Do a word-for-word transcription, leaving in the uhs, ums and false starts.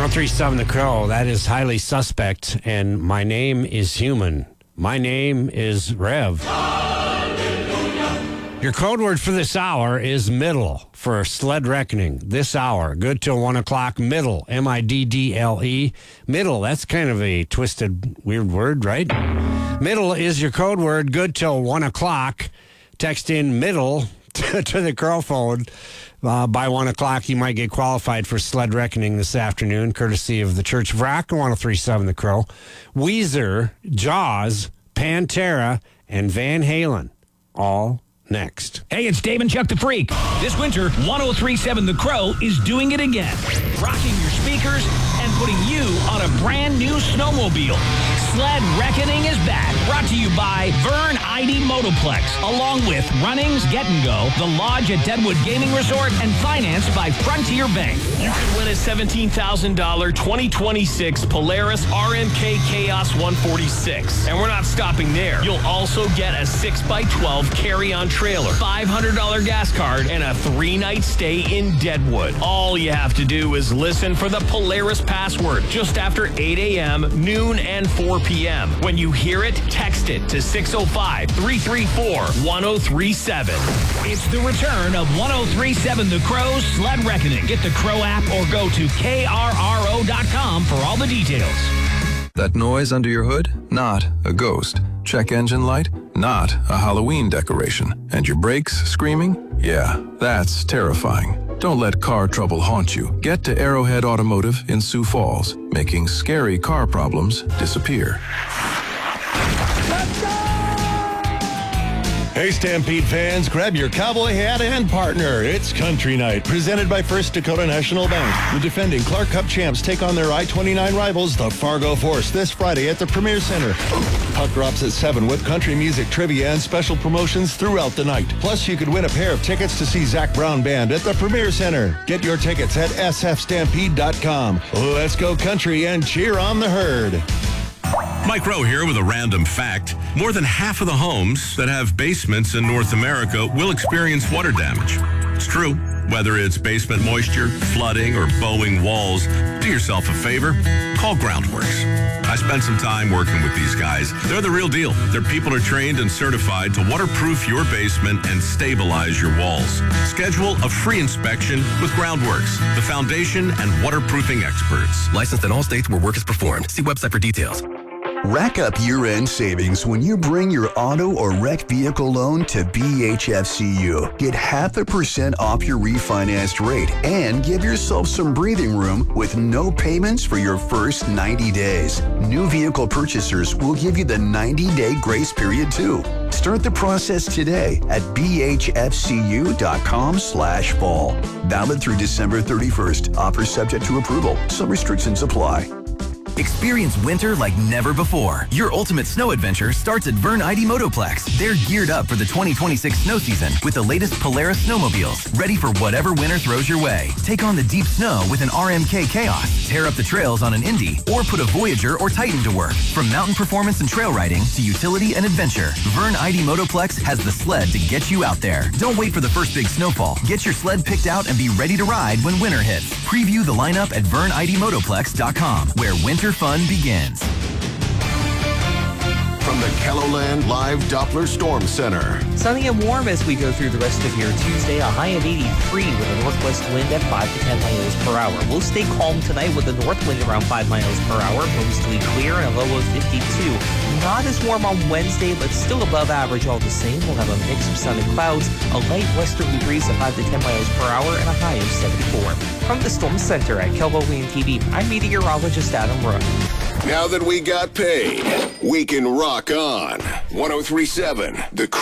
one oh three point seven The Crow, that is highly suspect, and my name is human. My name is Rev. Hallelujah. Your code word for this hour is middle for Sled Reckoning. This hour, good till one o'clock, middle, M I D D L E. Middle, that's kind of a twisted, weird word, right? Middle is your code word, good till one o'clock. Text in middle to, to the Crow phone. Uh, by one o'clock, you might get qualified for Sled Reckoning this afternoon, courtesy of the Church of Rock, one oh three point seven The Crow. Weezer, Jaws, Pantera, and Van Halen. All next. Hey, it's Dave and Chuck the Freak. This winter, one oh three point seven The Crow is doing it again. Rocking your speakers and putting you on a brand new snowmobile. Sled Reckoning is back. Brought to you by Vern I D Motoplex, along with Runnings Get and Go, The Lodge at Deadwood Gaming Resort, and financed by Frontier Bank. You can win a seventeen thousand dollars twenty twenty-six Polaris R M K Chaos one forty-six. And we're not stopping there. You'll also get a six by twelve carry-on trailer, five hundred dollars gas card, and a three-night stay in Deadwood. All you have to do is listen for the Polaris password just after eight a.m., noon, and four p.m. When you hear it, text it to six oh five, three three four, one oh three seven. It's the return of one oh three point seven The Crow's Sled Reckoning. Get the Crow app or go to K R R O dot com for all the details. That noise under your hood? Not a ghost. Check engine light? Not a Halloween decoration. And your brakes screaming? Yeah, that's terrifying. Don't let car trouble haunt you. Get to Arrowhead Automotive in Sioux Falls, making scary car problems disappear. Hey, Stampede fans, grab your cowboy hat and partner. It's Country Night, presented by First Dakota National Bank. The defending Clark Cup champs take on their I twenty-nine rivals, the Fargo Force, this Friday at the Premier Center. Puck drops at seven with country music, trivia, and special promotions throughout the night. Plus, you could win a pair of tickets to see Zach Brown Band at the Premier Center. Get your tickets at S F stampede dot com. Let's go country and cheer on the herd. Mike Rowe here with a random fact. More than half of the homes that have basements in North America will experience water damage. It's true. Whether it's basement moisture, flooding, or bowing walls, do yourself a favor. Call Groundworks. I spent some time working with these guys. They're the real deal. Their people are trained and certified to waterproof your basement and stabilize your walls. Schedule a free inspection with Groundworks, the foundation and waterproofing experts. Licensed in all states where work is performed. See website for details. Rack up year-end savings when you bring your auto or wreck vehicle loan to B H F C U. Get half a percent off your refinanced rate and give yourself some breathing room with no payments for your first ninety days. New vehicle purchasers will give you the ninety-day grace period too. Start the process today at B H F C U dot com slash fall. Valid through December thirty-first. Offer subject to approval. Some restrictions apply. Experience winter like never before. Your ultimate snow adventure starts at Vern I D Motoplex. They're geared up for the twenty twenty-six snow season with the latest Polaris snowmobiles, ready for whatever winter throws your way. Take on the deep snow with an R M K Chaos, tear up the trails on an Indy, or put a Voyager or Titan to work. From mountain performance and trail riding to utility and adventure, Vern I D Motoplex has the sled to get you out there. Don't wait for the first big snowfall. Get your sled picked out and be ready to ride when winter hits. Preview the lineup at Vern I D Motoplex dot com, where winter fun begins. From the KELOLAND Live Doppler Storm Center. Sunny and warm as we go through the rest of your Tuesday, a high of eighty-three with a northwest wind at five to ten miles per hour. We'll stay calm tonight with a north wind around five miles per hour, mostly clear and a low of fifty-two. Not as warm on Wednesday, but still above average all the same. We'll have a mix of sun and clouds, a light westerly breeze of five to ten miles per hour, and a high of seventy-four. From the Storm Center at KELOLAND T V, I'm meteorologist Adam Rook. Now that we got paid, we can rock on. one oh three point seven, The